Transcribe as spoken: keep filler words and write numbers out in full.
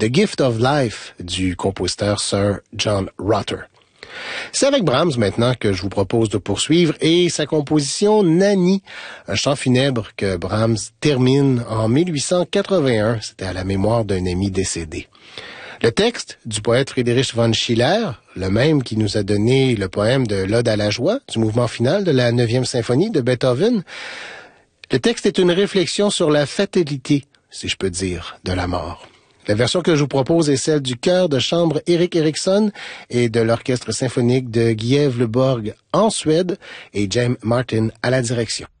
The Gift of Life du compositeur Sir John Rutter. C'est avec Brahms maintenant que je vous propose de poursuivre et sa composition Nanny, un chant funèbre que Brahms termine en mille huit cent quatre-vingt-un. C'était à la mémoire d'un ami décédé. Le texte du poète Friedrich von Schiller, le même qui nous a donné le poème de l'Ode à la joie du mouvement final de la neuvième symphonie de Beethoven. Le texte est une réflexion sur la fatalité, si je peux dire, de la mort. La version que je vous propose est celle du chœur de chambre Erik Erikson et de l'orchestre symphonique de Gävleborg en Suède et James Martin à la direction.